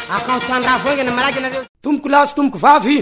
akaotoandravoingana malaky nareo tomboko lasy tomboko vavy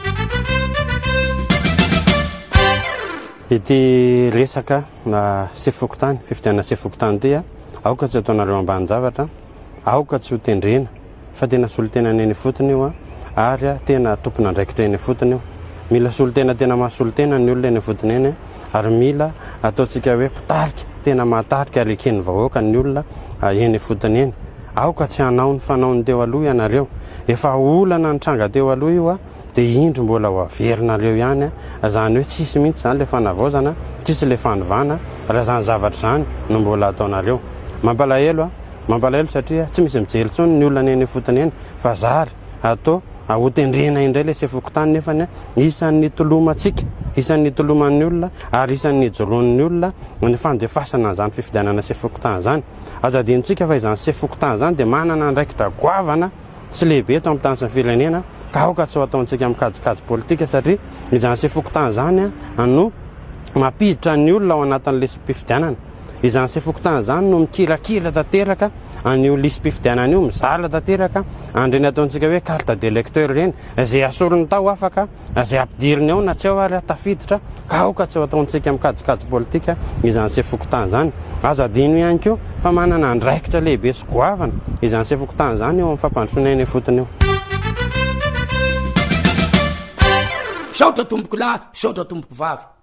ity resaka na sefokotany fifidianana sefokotany ty a aoka tsy ataonareo ambany zavatra aoka tsy ho tendrena fa tena solotena neny fotony io a ary a tena tompona andraikitra eny fotony io mila solotena tena mahasolotena ny olona eny fotony eny ary mila ataotsika hoe pitarika tena mahatarika ary ekeny vahoaka ny olona eny fotony eny aoka tsy hanao ny fanaony teo aloha ianareo efa olana nytranga teo aloha io a dia indro mbola ho averinareo ihany a zany hoe tsisy mihitsy zany le fanavozana tsisy le fanovana raha zany zavatra zany no mbola ataonareo mampalahelo satria tsy misy mijery tsony ny olona eny fotony eny fa zary atao hotendrena indray le sefokotany nefany isan'ny tolomatsika isan'ny toloman'ny olona ary isan'ny joroan'ny olona ny fandefasana zany fifidianana sefokotany zany azadintsika fa izany sefokotany zany dia manana ndraikitra goavana sy lehibe eto amin'ny tany sy ny firenena ka aoka tsy ho ataontsika mikajikajy politika satria izany sefokotany zany no mampiditra ny olona ao anatin'le mpifidianana izany sefokotany zany no mikirakira tanteraka an'io lisy mpifidianana io mizala tanteraka andreny ataontsika hoe carte d'électeur reny zay asorony tao afaka zay ampidiriny ao na tsy ao ary tafiditra ka aoka tsy ho ataontsika mikajikajy politika izany sefokotany zany azadino ihany ko fa manana ndraikitra lehibe sy goavana izany sefokotany zany eo amin'ny fampandrosoana eny fotony eo saotra tomboko lahy saotra tomboko vavy